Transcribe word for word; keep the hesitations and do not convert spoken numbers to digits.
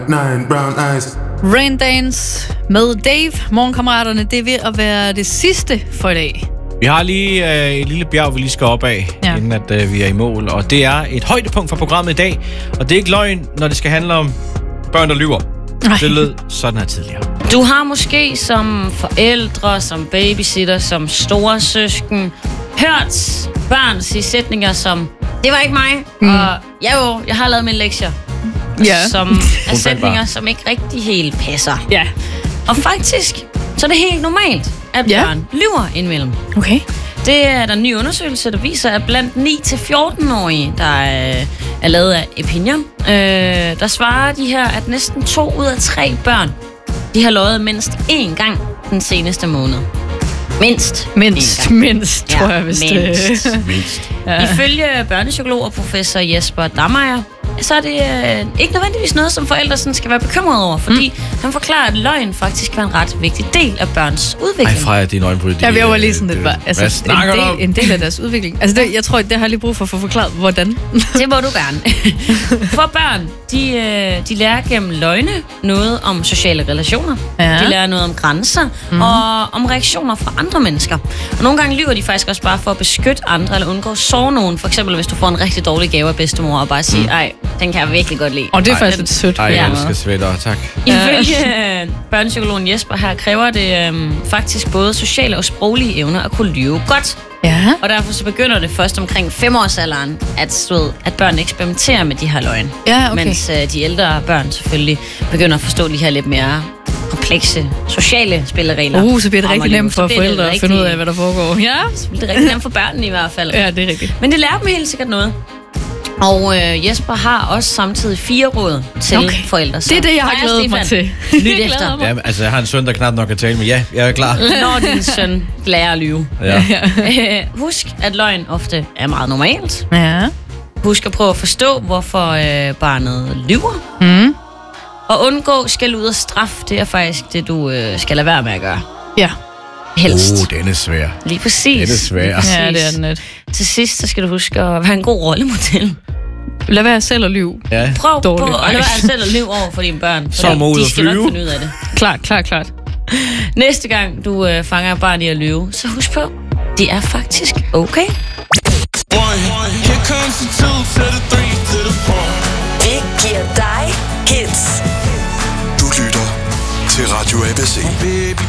Nine brown eyes. Rain Dance med Dave. Morgenkammeraterne, det er ved at være det sidste for i dag. Vi har lige øh, et lille bjerg, vi lige skal op af, ja. inden at øh, vi er i mål. Og det er et højdepunkt for programmet i dag. Og det er ikke løgn, når det skal handle om børn, der lyver. Nej. Det lød sådan her tidligere. Du har måske som forældre, som babysitter, som store søsken hørt børn sige sætninger som, det var ikke mig, mm. og ja jo, jeg har lavet mine lektier. Ja. Som er sætninger, som ikke rigtig helt passer. Ja. Og faktisk, så er det helt normalt, at børn ja. lyver indimellem. Okay. Det er der en ny undersøgelse, der viser, at blandt ni til fjorten-årige, der er, er lavet af Opinion, øh, der svarer de her, at næsten to ud af tre børn, de har løjet mindst én gang den seneste måned. Mindst. Mindst, mindst, tror ja, jeg, hvis mindst. det... mindst. Ja. Ifølge børnepsykolog og professor Jesper Dammeyer, så er det øh, ikke nødvendigvis noget, som forældre sådan skal være bekymrede over, fordi mm. han forklarer, at løgn faktisk er en ret vigtig del af børns udvikling. Ej, Freja, dine øjne på det. Ja, jeg var lige sådan lidt bare, altså, hvad snakker en, du om? del, en del af deres udvikling. Altså, det, jeg tror, det har jeg lige brug for at få forklaret, hvordan. Det må du gerne. For børn, de, øh, de lærer gennem løgne noget om sociale relationer. Ja. De lærer noget om grænser mm. og om reaktioner fra andre mennesker. Og nogle gange lyver de faktisk også bare for at beskytte andre eller undgå at såre nogen. For eksempel, hvis du får en rigtig dårlig gave af bedstemor og bare sige, mm. ej, den kan jeg virkelig godt lide. Og det er faktisk lidt sødt. Ej, jeg elsker svætter, tak. Ifølge børnepsykologen Jesper her kræver det øhm, faktisk både sociale og sproglige evner at kunne lyve godt. Ja. Og derfor så begynder det først omkring femårsalderen, at, ved, at børn eksperimenterer med de her løgn. Ja, okay. Mens øh, de ældre børn selvfølgelig begynder at forstå de her lidt mere komplekse sociale spilleregler. Uh, så bliver det rigtig nemt for forældre at finde ud af, hvad der foregår. Ja. Så bliver det rigtig nemt for børnene i hvert fald. Ja, det er rigtigt. Men det lærer dem helt sikkert noget. Og øh, Jesper har også samtidig fire råd til okay. forældre. Så det er det, jeg har glædet mig til. Lyt efter. Ja, altså, jeg har en søn, der knap nok kan tale, men ja, jeg er klar. Når din søn lærer at lyve. Ja. øh, husk, at løgn ofte er meget normalt. Ja. Husk at prøve at forstå, hvorfor øh, barnet lyver. Mm. Og undgå skæld ud og straf. Det er faktisk det, du øh, skal lade være med at gøre. Ja. Helst. Åh, oh, den er svær. Lige præcis. Den er svær. Ja, det er den lidt. Til sidst, så skal du huske at være en god rollemodel. Lad være selv at lyve. Ja. Prøv på at lade være selv at lyve over for dine børn. Så må ud og flyve. De skal nok finde ud af det. Klart, klart, klart. Næste gang du øh, fanger barn i at lyve, så husk på, det er faktisk okay. Det giver dig hits. Du lytter til Radio A B C.